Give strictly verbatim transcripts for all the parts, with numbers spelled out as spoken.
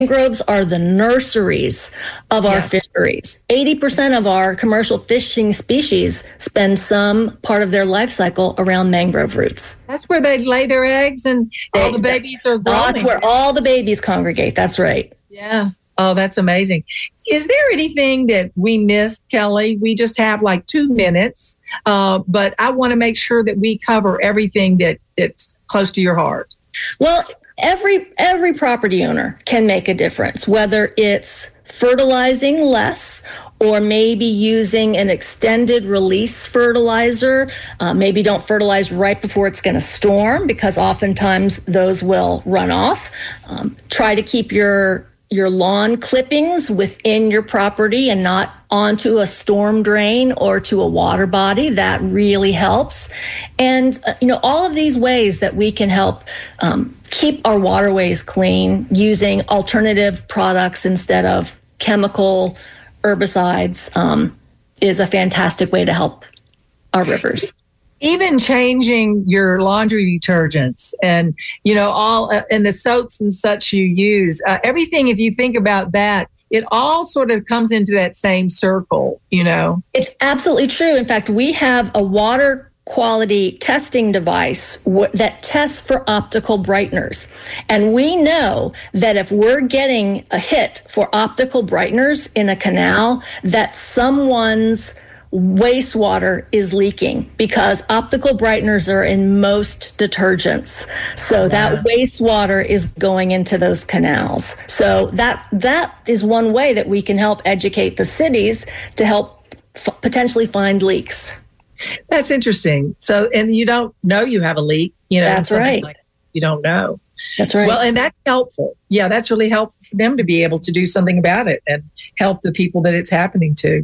mangroves are the nurseries of our Yes. fisheries. eighty percent of our commercial fishing species spend some part of their life cycle around mangrove roots. That's where they lay their eggs and all They- the babies are growing. That's where all the babies congregate. That's right. Yeah. Oh, that's amazing. Is there anything that we missed, Kelly? We just have like two minutes, uh, but I want to make sure that we cover everything that, that's close to your heart. Well, every every property owner can make a difference, whether it's fertilizing less or maybe using an extended release fertilizer. Uh, maybe don't fertilize right before it's going to storm, because oftentimes those will run off. Um, try to keep your your lawn clippings within your property and not onto a storm drain or to a water body. That really helps. And, uh, you know, all of these ways that we can help um, keep our waterways clean using alternative products instead of chemical herbicides um, is a fantastic way to help our rivers. Even changing your laundry detergents and, you know, all uh, and the soaps and such you use, uh, everything, if you think about that, it all sort of comes into that same circle, you know. It's absolutely true. In fact, we have a water quality testing device w- that tests for optical brighteners. And we know that if we're getting a hit for optical brighteners in a canal, that someone's wastewater is leaking, because optical brighteners are in most detergents. So that wastewater is going into those canals. So that that is one way that we can help educate the cities to help f- potentially find leaks. That's interesting. So, and you don't know you have a leak, you know. That's something right. Like you don't know. That's right. Well, and that's helpful. Yeah, that's really helpful for them to be able to do something about it and help the people that it's happening to.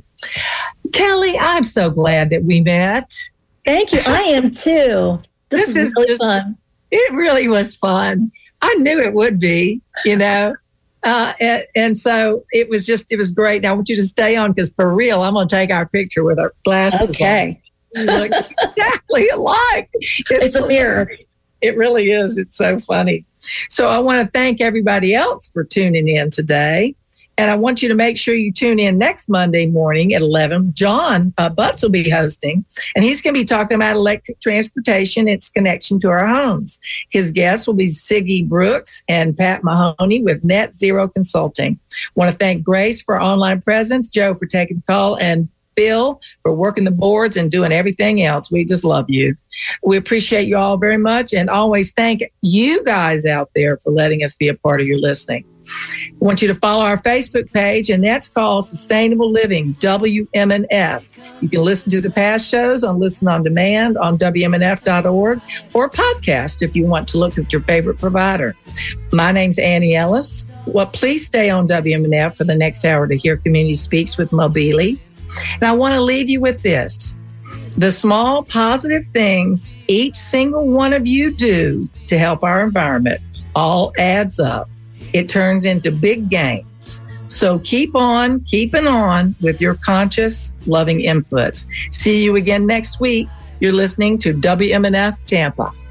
Kelly, I'm so glad that we met. Thank you. I am too. This, This is is really just- fun. It really was fun. I knew it would be, you know. Uh, and, and so it was just, it was great. Now I want you to stay on, because for real, I'm going to take our picture with our glasses Okay. on. You look exactly alike. It's a mirror. It really is. It's so funny. So I want to thank everybody else for tuning in today. And I want you to make sure you tune in next Monday morning at eleven. John uh, Butts will be hosting, and he's going to be talking about electric transportation, its connection to our homes. His guests will be Siggy Brooks and Pat Mahoney with Net Zero Consulting. Want to thank Grace for online presence, Joe for taking the call, and Bill for working the boards and doing everything else. We just love you. We appreciate you all very much, and always thank you guys out there for letting us be a part of your listening. I want you to follow our Facebook page, and that's called Sustainable Living W M N F. You can listen to the past shows on Listen on Demand on W M N F dot org, or podcast if you want to look at your favorite provider. My name's Annie Ellis. Well, please stay on W M N F for the next hour to hear Community Speaks with Mobili. And I want to leave you with this. The small positive things each single one of you do to help our environment all adds up. It turns into big gains. So keep on keeping on with your conscious, loving inputs. See you again next week. You're listening to W M N F Tampa.